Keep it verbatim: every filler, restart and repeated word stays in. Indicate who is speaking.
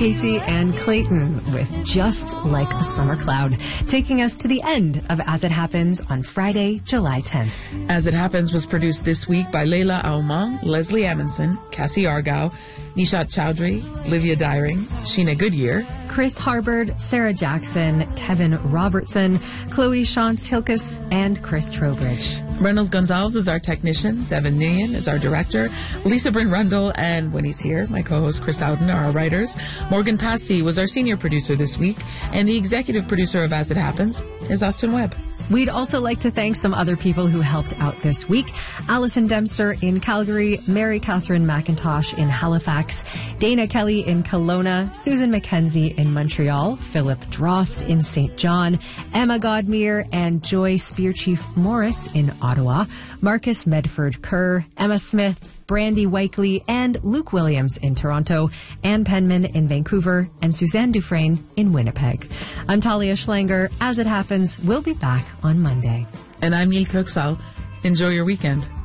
Speaker 1: Casey and Clayton with Just Like a Summer Cloud, taking us to the end of As It Happens on Friday, July tenth.
Speaker 2: As It Happens was produced this week by Leila Aumang, Leslie Amundsen, Cassie Argao, Nishat Chowdhury, Livia Dyring, Sheena Goodyear,
Speaker 1: Chris Harbord, Sarah Jackson, Kevin Robertson, Chloe Shantz Hilkes, and Chris Trowbridge.
Speaker 2: Reynold Gonzalez is our technician. Devin Nguyen is our director. Lisa Bryn Rundle and, when he's here, my co-host Chris Howden are our writers. Morgan Passy was our senior producer this week. And the executive producer of As It Happens is Austin Webb.
Speaker 1: We'd also like to thank some other people who helped out this week. Alison Dempster in Calgary, Mary Catherine McIntosh in Halifax, Dana Kelly in Kelowna, Susan McKenzie in Montreal, Philip Drost in Saint John, Emma Godmere and Joy Spearchief Morris in Ottawa, Marcus Medford Kerr, Emma Smith, Brandy Wakely, and Luke Williams in Toronto, Ann Penman in Vancouver, and Suzanne Dufresne in Winnipeg. I'm Talia Schlanger. As It Happens, we'll be back on Monday.
Speaker 2: And I'm Neil Kirksall. Enjoy your weekend.